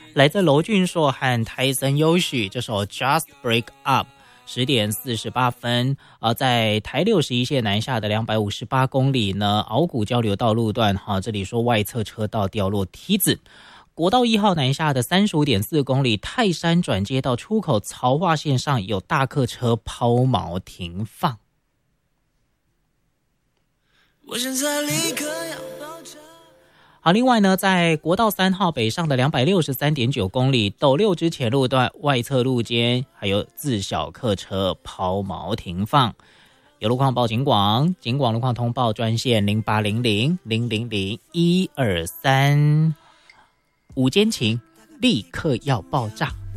来自娄俊硕和泰森优许这首 Just Break Up。10点48分，在台61线南下的258公里呢，鳌谷交流道路段，这里说外侧车道掉落梯子。国道1号南下的35.4公里，泰山转接到出口曹化线上有大客车抛锚停放。我现在立刻要爆炸。好，另外呢，在国道3号北上的263.9公里，斗六支前路段外侧路肩还有自小客车抛锚停放。有路况报警广路况通报专线0800000123，午间情立刻要爆炸。